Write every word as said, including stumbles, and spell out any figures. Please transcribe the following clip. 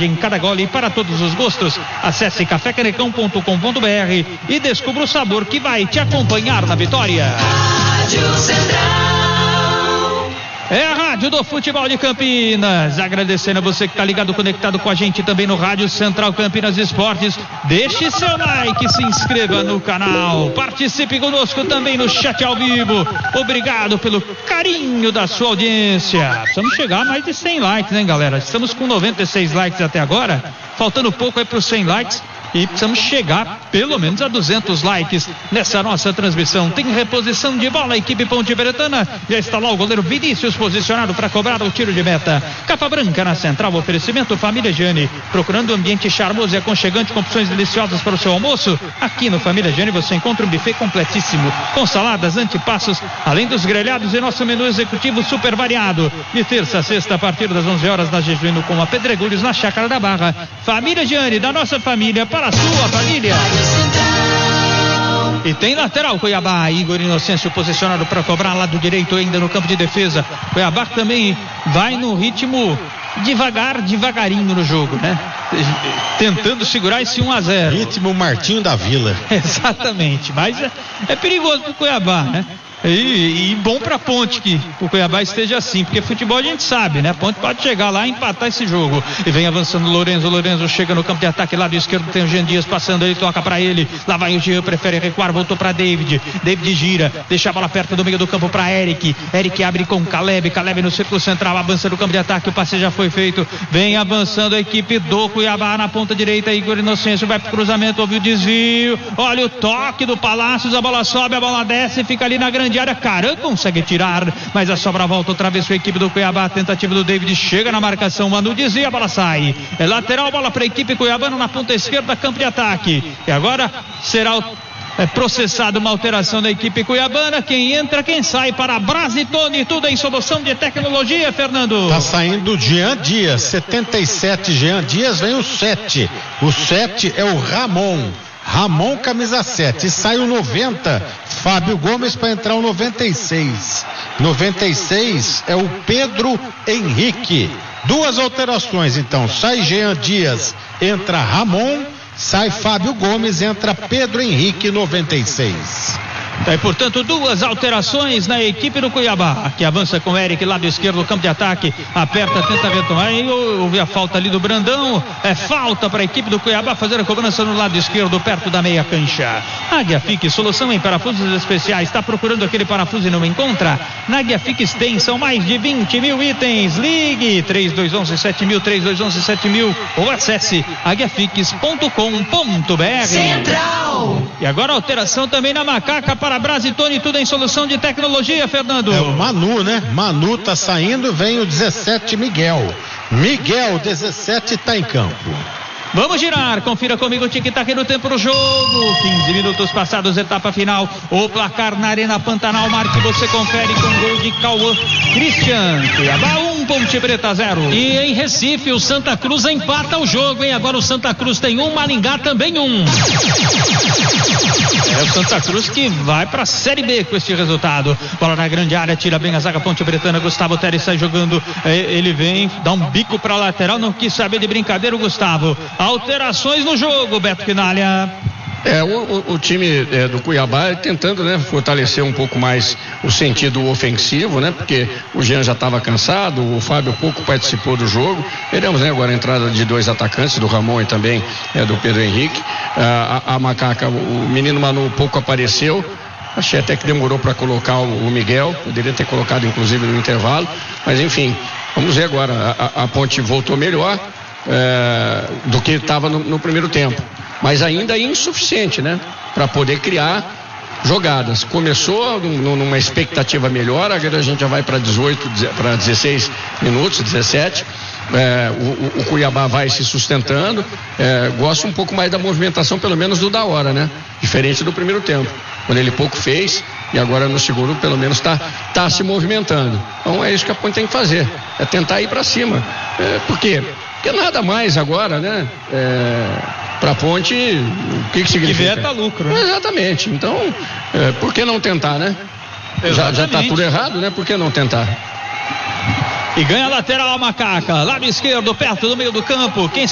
qualidade em cada gole para todos os gostos. Acesse café canecão ponto com ponto br e descubra o sabor que vai te acompanhar na vitória. Rádio Central. É a Rádio do Futebol de Campinas. Agradecendo a você que está ligado, conectado com a gente também no Rádio Central Campinas Esportes. Deixe seu like, se inscreva no canal. Participe conosco também no chat ao vivo. Obrigado pelo carinho da sua audiência. Precisamos chegar a mais de cem likes, né, galera? Estamos com noventa e seis likes até agora. Faltando pouco aí para os cem likes. E precisamos chegar pelo menos a duzentos likes nessa nossa transmissão. Tem reposição de bola, a equipe ponte-pretana. Já está lá o goleiro Vinícius posicionado para cobrar o tiro de meta. Capa branca na central, oferecimento Família Gianni. Procurando um ambiente charmoso e aconchegante com opções deliciosas para o seu almoço? Aqui no Família Gianni você encontra um buffet completíssimo, com saladas, antepassos, além dos grelhados e nosso menu executivo super variado. De terça a sexta, a partir das onze horas, na Jejuíno com a Pedregulhos, na Chácara da Barra. Família Gianni, da nossa família para a sua família. E tem lateral Cuiabá, Igor Inocêncio posicionado para cobrar lado direito ainda no campo de defesa. Cuiabá também vai no ritmo devagar, devagarinho no jogo, né? Tentando segurar esse um a zero. Ritmo Martinho da Vila. Exatamente, mas é, é perigoso pro Cuiabá, né? E, e bom pra Ponte que o Cuiabá esteja assim, porque futebol a gente sabe, né? A Ponte pode chegar lá e empatar esse jogo. E vem avançando o Lorenzo, Lorenzo chega no campo de ataque, lado esquerdo tem o Jean Dias passando, ele toca pra ele, lá vai o Jean, prefere recuar, voltou pra David, David gira, deixa a bola perto do meio do campo pra Eric, Eric abre com Caleb, Caleb no círculo central, avança no campo de ataque, o passe já foi feito, vem avançando a equipe do Cuiabá na ponta direita, Igor Inocêncio vai pro cruzamento, ouviu o desvio, olha o toque do Palácios, a bola sobe, a bola desce, fica ali na grande área, Caran consegue tirar, mas a sobra volta outra vez para a equipe do Cuiabá, a tentativa do David, chega na marcação, Manu desvia, a bola sai, é lateral, bola para a equipe cuiabana na ponta esquerda, campo de ataque, e agora será o É processado uma alteração da equipe cuiabana. Quem entra, quem sai para Brasitone, tudo em solução de tecnologia, Fernando. Tá saindo Jean Dias, setenta e sete, Jean Dias, vem o sete. O sete é o Ramon. Ramon, camisa sete. E sai o noventa, Fábio Gomes, para entrar o noventa e seis. noventa e seis é o Pedro Henrique. Duas alterações, então. Sai Jean Dias, entra Ramon. Sai Fábio Gomes, entra Pedro Henrique, noventa e seis. Tá, e portanto duas alterações na equipe do Cuiabá, que avança com o Eric, lado esquerdo do campo de ataque, aperta, tenta retomar, aí houve a falta ali do Brandão, é falta para a equipe do Cuiabá fazer a cobrança no lado esquerdo, perto da meia cancha. Águia Fix, solução em parafusos especiais, está procurando aquele parafuso e não encontra? Na Águia Fix tem, são mais de vinte mil itens, ligue três dois um um sete mil, três dois um um sete mil ou acesse águia fix ponto com ponto br. Central. E agora alteração também na Macaca para Brasitone, tudo em solução de tecnologia, Fernando. É o Manu, né? Manu tá saindo, vem o dezessete, Miguel. Miguel, dezessete, tá em campo. Vamos girar, confira comigo o tic-tac no tempo do jogo. quinze minutos passados, etapa final. O placar na Arena Pantanal, marque, você confere com gol de Cauã Christian. Cuiabá um, Ponte Preta zero. E em Recife, o Santa Cruz empata o jogo, hein? Agora o Santa Cruz tem um, Maringá também um. É o Santa Cruz que vai para a Série B com este resultado. Bola na grande área, tira bem a zaga Ponte Pretana. Gustavo Teres sai jogando. Ele vem, dá um bico para a lateral. Não quis saber de brincadeira o Gustavo. Alterações no jogo, Beto Quinalha. É, o, o, o time é, do Cuiabá tentando, né, fortalecer um pouco mais o sentido ofensivo, né, porque o Jean já estava cansado, o Fábio pouco participou do jogo. Veremos, né, agora a entrada de dois atacantes, do Ramon e também é, do Pedro Henrique. A, a, a Macaca, o menino Manu pouco apareceu. Achei até que demorou para colocar o, o Miguel, poderia ter colocado inclusive no intervalo, mas enfim, vamos ver agora. A, a, a Ponte voltou melhor é, do que estava no, no primeiro tempo, mas ainda insuficiente, né, para poder criar jogadas. Começou num, numa expectativa melhor, agora a gente já vai para dezoito, para dezesseis minutos, dezessete. É, o, o Cuiabá vai se sustentando. É, gosto um pouco mais da movimentação, pelo menos do da hora, né? Diferente do primeiro tempo, quando ele pouco fez, e agora no segundo pelo menos está tá se movimentando. Então é isso que a Ponte tem que fazer, é tentar ir para cima. É, por quê? Porque nada mais agora, né? É, para a Ponte, o que que significa? Que vier tá lucro, né? Exatamente. Então, é, por que não tentar, né? Já, já tá tudo errado, né? Por que não tentar? E ganha a lateral a Macaca, lado esquerdo, perto do meio do campo. Quem